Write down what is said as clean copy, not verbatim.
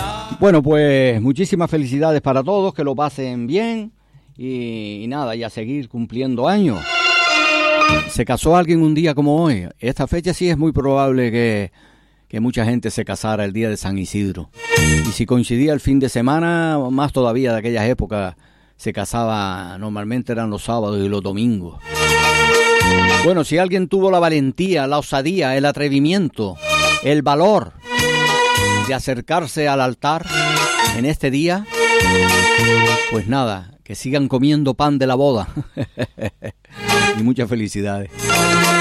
Bueno, pues muchísimas felicidades para todos, que lo pasen bien y nada, y a seguir cumpliendo años. ¿Se casó alguien un día como hoy? Esta fecha sí es muy probable que mucha gente se casara el día de San Isidro. Y si coincidía el fin de semana, más todavía de aquellas épocas, se casaba, normalmente eran los sábados y los domingos. Bueno, si alguien tuvo la valentía, la osadía, el atrevimiento, el valor de acercarse al altar en este día, pues nada, que sigan comiendo pan de la boda. Y muchas felicidades.